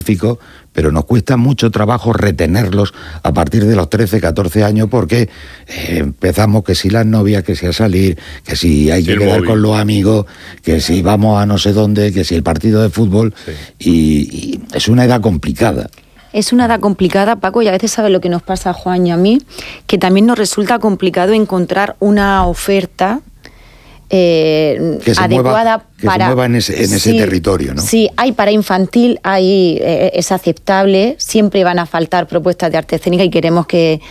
pero nos cuesta mucho trabajo retenerlos a partir de los 13, 14 años porque empezamos que si las novias, que si a salir, que si hay que quedar con los amigos, que si vamos a no sé dónde, que si el partido de fútbol, y es una edad complicada. Es una edad complicada, Paco, y a veces sabes lo que nos pasa a Juan y a mí, que también nos resulta complicado encontrar una oferta adecuada para... se mueva en ese territorio, ¿no? Sí, hay para infantil, es aceptable, siempre van a faltar propuestas de arte escénica y queremos que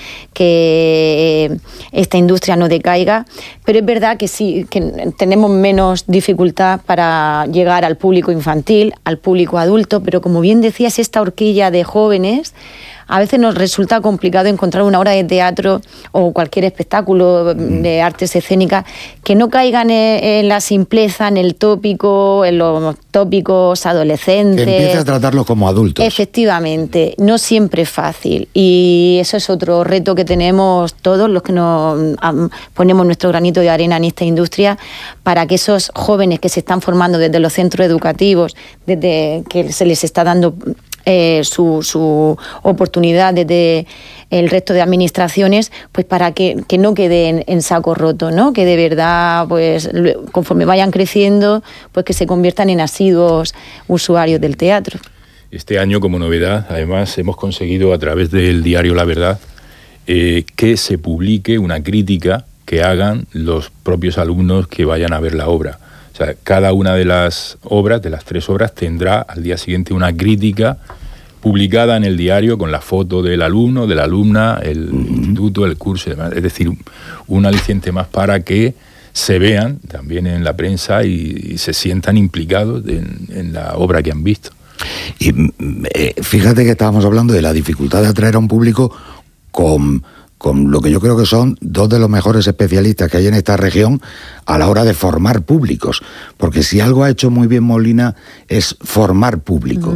esta industria no decaiga, pero es verdad que sí, que tenemos menos dificultad para llegar al público infantil, al público adulto, pero como bien decías, esta horquilla de jóvenes, a veces nos resulta complicado encontrar una obra de teatro o cualquier espectáculo de artes escénicas que no caigan en la simpleza, en el tópico, en los tópicos adolescentes. Que empiece a tratarlos como adultos. Efectivamente, no siempre es fácil. Y eso es otro reto que tenemos todos los que nos ponemos nuestro granito de arena en esta industria, para que esos jóvenes que se están formando desde los centros educativos, desde que se les está dando su oportunidad desde el resto de administraciones, pues para que no queden en saco roto, ¿no? Que de verdad, pues conforme vayan creciendo, pues que se conviertan en asiduos usuarios del teatro. Este año, como novedad, además, hemos conseguido a través del diario La Verdad que se publique una crítica que hagan los propios alumnos que vayan a ver la obra. O sea, cada una de las obras, de las 3 obras, tendrá al día siguiente una crítica publicada en el diario con la foto del alumno, de la alumna, el instituto, el curso y demás. Es decir, un aliciente más para que se vean también en la prensa y se sientan implicados en la obra que han visto. Y fíjate que estábamos hablando de la dificultad de atraer a un público con lo que yo creo que son 2 de los mejores especialistas que hay en esta región a la hora de formar públicos. Porque si algo ha hecho muy bien Molina es formar público.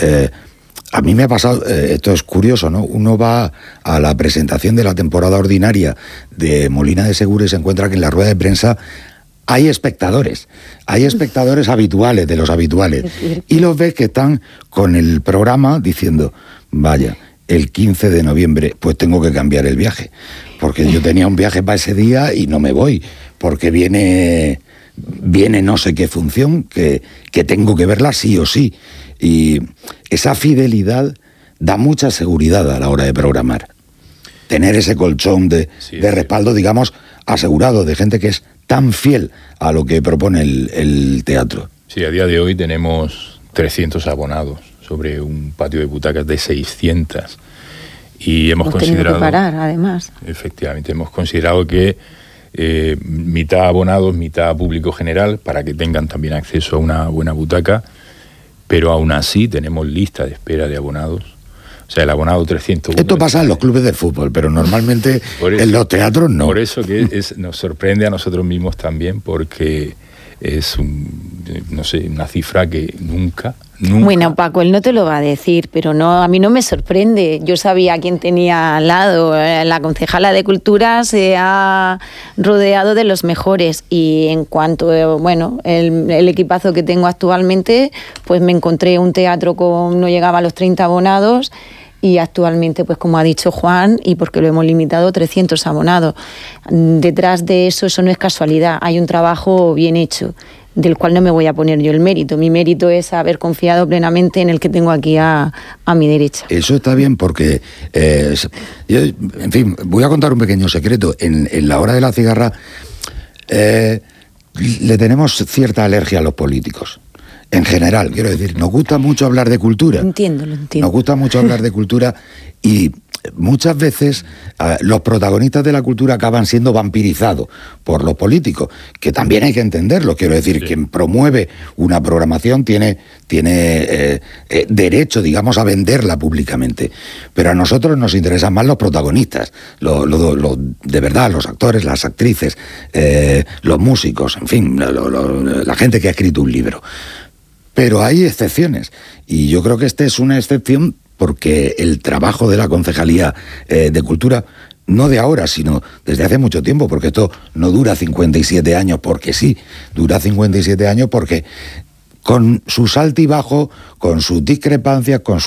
A mí me ha pasado, esto es curioso, ¿no? Uno va a la presentación de la temporada ordinaria de Molina de Segura y se encuentra que en la rueda de prensa hay espectadores habituales, de los habituales, y los ves que están con el programa diciendo, vaya, el 15 de noviembre pues tengo que cambiar el viaje, porque yo tenía un viaje para ese día y no me voy, porque viene no sé qué función, que tengo que verla sí o sí. Y esa fidelidad da mucha seguridad a la hora de programar. Tener ese colchón de respaldo, digamos, asegurado, de gente que es tan fiel a lo que propone el teatro. Sí, a día de hoy tenemos 300 abonados sobre un patio de butacas de 600. Y hemos considerado... que parar, además. Efectivamente, hemos considerado que mitad abonados, mitad público general, para que tengan también acceso a una buena butaca, pero aún así tenemos lista de espera de abonados. O sea, el abonado 301... Esto pasa en los clubes de fútbol, pero normalmente en los teatros no. Por eso que nos sorprende a nosotros mismos también, porque es una cifra que nunca... Bueno, Paco, él no te lo va a decir, pero no, a mí no me sorprende. Yo sabía a quién tenía al lado. La concejala de Cultura se ha rodeado de los mejores y en cuanto, el equipazo que tengo actualmente, pues me encontré un teatro no llegaba a los 30 abonados y actualmente, pues como ha dicho Juan, y porque lo hemos limitado, 300 abonados. Detrás de eso no es casualidad, hay un trabajo bien hecho, del cual no me voy a poner yo el mérito. Mi mérito es haber confiado plenamente en el que tengo aquí a mi derecha. Eso está bien porque, yo, en fin, voy a contar un pequeño secreto. En la hora de la cigarra le tenemos cierta alergia a los políticos. En general, quiero decir, nos gusta mucho hablar de cultura. Lo entiendo. Nos gusta mucho hablar de cultura y muchas veces los protagonistas de la cultura acaban siendo vampirizados por los políticos, que también hay que entenderlo. Quiero decir, quien promueve una programación tiene derecho, digamos, a venderla públicamente. Pero a nosotros nos interesan más los protagonistas, de verdad, los actores, las actrices, los músicos, en fin, la gente que ha escrito un libro. Pero hay excepciones, y yo creo que esta es una excepción porque el trabajo de la Concejalía de Cultura, no de ahora, sino desde hace mucho tiempo, porque esto no dura 57 años porque sí, dura 57 años porque con sus altibajos, con sus discrepancias, con sus